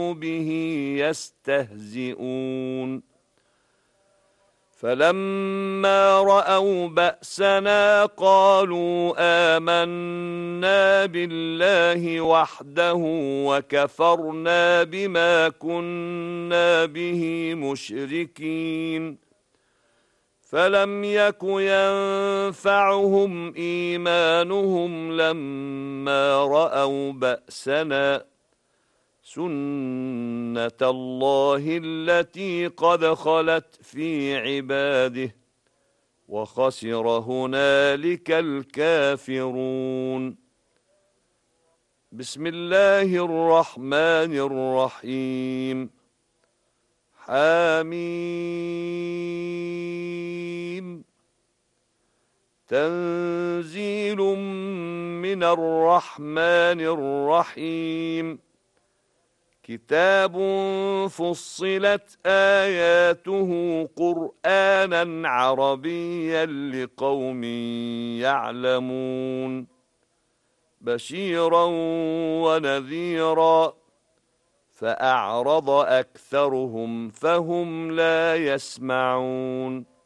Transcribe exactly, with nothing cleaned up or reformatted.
به يستهزئون فلما رأوا بأسنا قالوا آمنا بالله وحده وكفرنا بما كنا به مشركين فلم يك ينفعهم إيمانهم لما رأوا بأسنا سنة الله التي قد خلت في عباده وخسر هنالك الكافرون. بسم الله الرحمن الرحيم. حميم. تنزيل من الرحمن الرحيم. كتاب فصلت آياته قرآنا عربيا لقوم يعلمون بشيرا ونذيرا فأعرض أكثرهم فهم لا يسمعون